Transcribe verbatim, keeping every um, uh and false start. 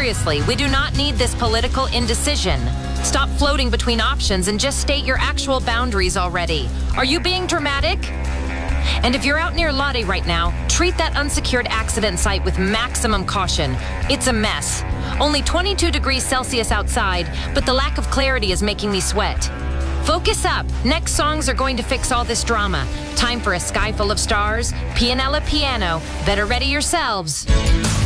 seriously, we do not need this political indecision. Stop floating between options and just state your actual boundaries already. Are you being dramatic? And if you're out near Lade right now, treat that unsecured accident site with maximum caution. It's a mess. Only twenty-two degrees Celsius outside, but the lack of clarity is making me sweat. Focus up. Next songs are going to fix all this drama. Time for A Sky Full of Stars, Pianella Piano. Better ready yourselves.